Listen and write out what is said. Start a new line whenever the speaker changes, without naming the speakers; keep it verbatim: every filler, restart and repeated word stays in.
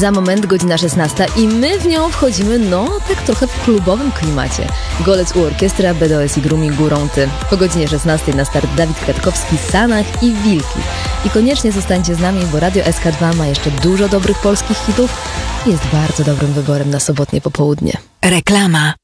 Za moment godzina szesnasta i my w nią wchodzimy, no tak trochę w klubowym klimacie. Golec u orkiestra, B D O S i Grumi Górą Ty. Po godzinie szesnastej na start Dawid Kwiatkowski, Sanach i Wilki. I koniecznie zostańcie z nami, bo Radio S K dwa ma jeszcze dużo dobrych polskich hitów i jest bardzo dobrym wyborem na sobotnie popołudnie.
Reklama.